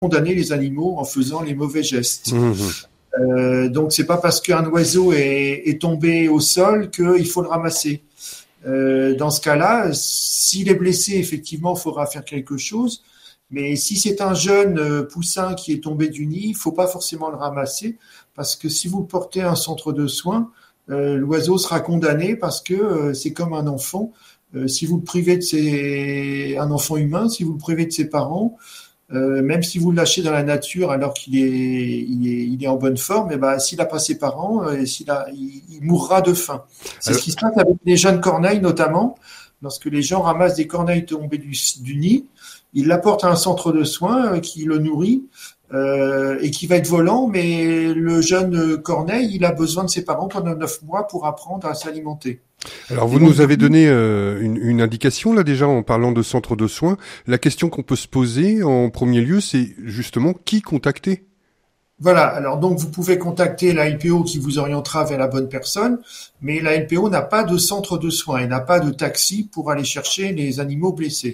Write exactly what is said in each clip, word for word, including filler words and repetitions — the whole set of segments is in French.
condamner les animaux en faisant les mauvais gestes. Mmh. Euh, donc c'est pas parce qu'un oiseau est, est tombé au sol qu'il faut le ramasser. Euh, dans ce cas-là, s'il est blessé, effectivement, il faudra faire quelque chose. Mais si c'est un jeune euh, poussin qui est tombé du nid, il faut pas forcément le ramasser parce que si vous le portez à un centre de soins, euh, l'oiseau sera condamné parce que euh, c'est comme un enfant. Euh, si vous le privez de ses, un enfant humain, si vous le privez de ses parents, Euh, même si vous le lâchez dans la nature alors qu'il est, il est, il est en bonne forme, et ben, s'il n'a pas ses parents, euh, s'il a, il, il mourra de faim. C'est Alors... ce qui se passe avec les jeunes corneilles notamment. Lorsque les gens ramassent des corneilles tombées du, du nid, ils l'apportent à un centre de soins euh, qui le nourrit euh, et qui va être volant, mais le jeune corneille, il a besoin de ses parents pendant neuf mois pour apprendre à s'alimenter. Alors vous nous avez donné euh, une, une indication là déjà en parlant de centre de soins. La question qu'on peut se poser en premier lieu, c'est justement qui contacter. Voilà, alors donc vous pouvez contacter la L P O qui vous orientera vers la bonne personne, mais la L P O n'a pas de centre de soins, elle n'a pas de taxi pour aller chercher les animaux blessés.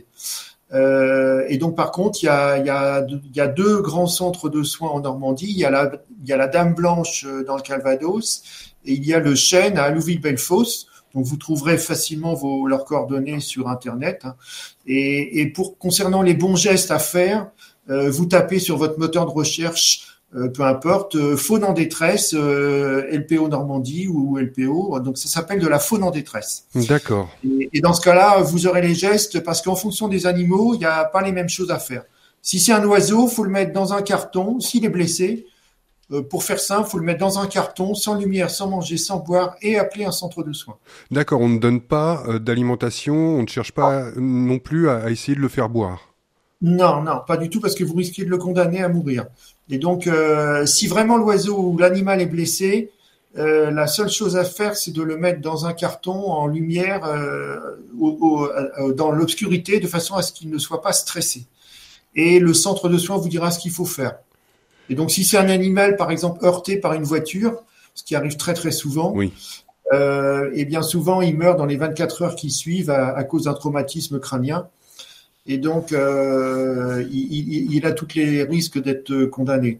Euh, et donc par contre, il y a, il y a, il y a deux grands centres de soins en Normandie. Il y a la, il y a la Dame Blanche dans le Calvados et il y a le Chêne à Allouville-Bellefosse. Donc vous trouverez facilement vos, leurs coordonnées sur Internet. Et, et pour concernant les bons gestes à faire, euh, vous tapez sur votre moteur de recherche, euh, peu importe, euh, faune en détresse, euh, L P O Normandie ou L P O. Donc ça s'appelle de la faune en détresse. D'accord. Et, et dans ce cas-là, vous aurez les gestes parce qu'en fonction des animaux, il n'y a pas les mêmes choses à faire. Si c'est un oiseau, faut le mettre dans un carton. S'il est blessé, Euh, pour faire simple, il faut le mettre dans un carton, sans lumière, sans manger, sans boire, et appeler un centre de soins. D'accord, on ne donne pas euh, d'alimentation, on ne cherche pas euh, non plus à, à essayer de le faire boire. Non, non, pas du tout, parce que vous risquez de le condamner à mourir. Et donc, euh, si vraiment l'oiseau ou l'animal est blessé, euh, la seule chose à faire, c'est de le mettre dans un carton en lumière, euh, au, au, euh, dans l'obscurité, de façon à ce qu'il ne soit pas stressé. Et le centre de soins vous dira ce qu'il faut faire. Et donc, si c'est un animal, par exemple, heurté par une voiture, ce qui arrive très très souvent, oui. euh, et bien souvent, il meurt dans les vingt-quatre heures qui suivent à, à cause d'un traumatisme crânien. Et donc, euh, il, il, il a tous les risques d'être condamné.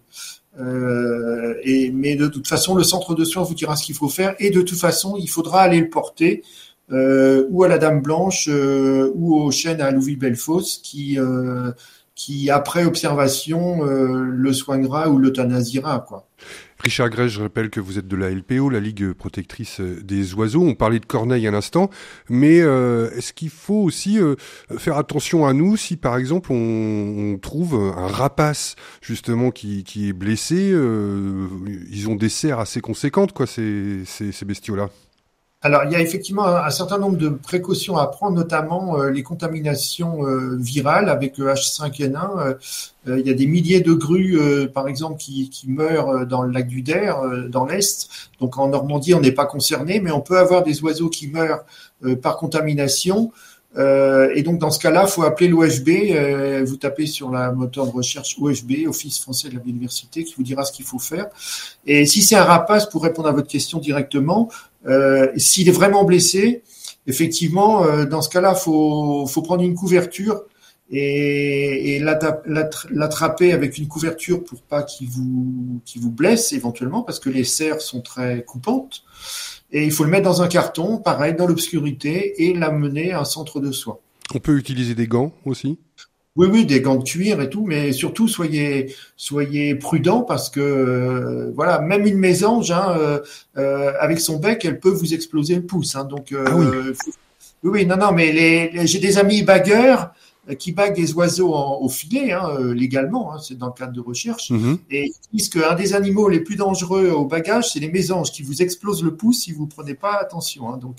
Euh, et, mais de toute façon, le centre de soins vous dira ce qu'il faut faire. Et de toute façon, il faudra aller le porter euh, ou à la Dame Blanche euh, ou au Chêne à Allouville-Bellefosse qui... Euh, qui, après observation, euh, le soignera ou l'euthanasiera, quoi. Richard Grèce, je rappelle que vous êtes de la L P O, la Ligue protectrice des oiseaux. On parlait de corneilles à l'instant, mais euh, est-ce qu'il faut aussi euh, faire attention à nous si, par exemple, on, on trouve un rapace justement qui, qui est blessé. Euh, ils ont des serres assez conséquentes, quoi, ces, ces, ces bestiaux-là. Alors, il y a effectivement un, un certain nombre de précautions à prendre, notamment euh, les contaminations euh, virales avec le H cinq N un. Euh, euh, il y a des milliers de grues, euh, par exemple, qui, qui meurent dans le lac du Der, euh, dans l'Est. Donc, en Normandie, on n'est pas concerné, mais on peut avoir des oiseaux qui meurent euh, par contamination. Euh, et donc, dans ce cas-là, il faut appeler l'O F B. Euh, vous tapez sur la moteur de recherche O F B, Office français de la biodiversité, qui vous dira ce qu'il faut faire. Et si c'est un rapace, pour répondre à votre question directement, Euh, s'il est vraiment blessé, effectivement, euh, dans ce cas-là, faut faut prendre une couverture et, et l'attraper avec une couverture pour pas qu'il vous qu'il vous blesse éventuellement, parce que les serres sont très coupantes. Et il faut le mettre dans un carton, pareil, dans l'obscurité, et l'amener à un centre de soins. On peut utiliser des gants aussi ? Oui, oui, des gants de cuir et tout, mais surtout soyez soyez prudents parce que euh, voilà, même une mésange, hein, euh, euh, avec son bec, elle peut vous exploser le pouce. Hein, donc euh, ah oui. faut, oui, oui, non, non, mais les, les, j'ai des amis bagueurs euh, qui baguent des oiseaux en, au filet, hein, euh, légalement, hein, c'est dans le cadre de recherche, Mm-hmm. et ils disent qu'un des animaux les plus dangereux au bagage, c'est les mésanges qui vous explosent le pouce si vous prenez pas attention. Hein, donc